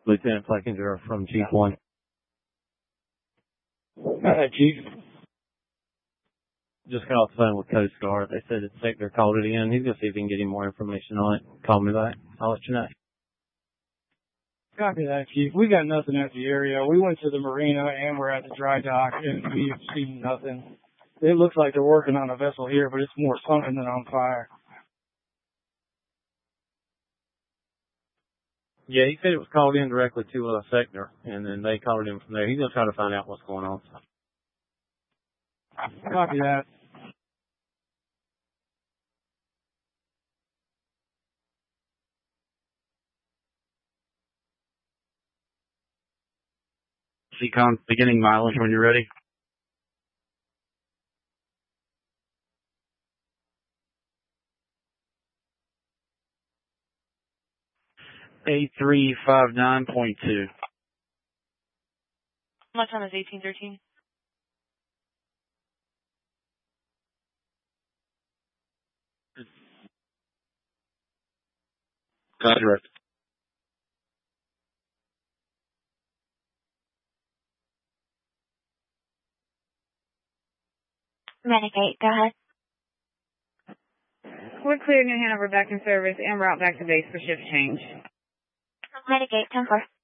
Lieutenant Fleckinger from Chief 1. Chief. Just got off the phone with Coast Guard. They said the sector called it in. He's going to see if he can get any more information on it. Call me back. I'll let you know. Copy that, Chief. We got nothing at the area. We went to the marina and we're at the dry dock and we've seen nothing. It looks like they're working on a vessel here, but it's more sunken than on fire. Yeah, he said it was called in directly to a sector, and then they called it in from there. He's going to try to find out what's going on. Copy that. Seacon, beginning mileage when you're ready. A359.2. My time is 1813. Correct. Renegade, go ahead. We're clear New Hanover back in service and route back to base for shift change. Renegade, 10-4.